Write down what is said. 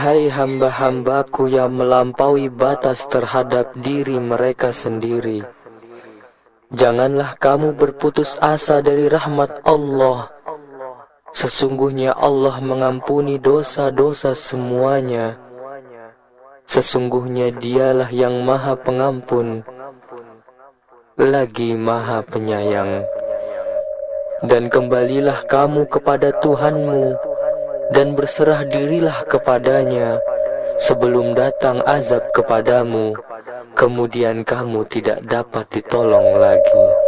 Hai hamba-hambaku yang melampaui batas terhadap diri mereka sendiri, janganlah kamu berputus asa dari rahmat Allah. Sesungguhnya Allah mengampuni dosa-dosa semuanya. Sesungguhnya Dialah yang Maha Pengampun, lagi Maha Penyayang. Dan kembalilah kamu kepada Tuhanmu, dan berserah dirilah kepadanya sebelum datang azab kepadamu, kemudian kamu tidak dapat ditolong lagi.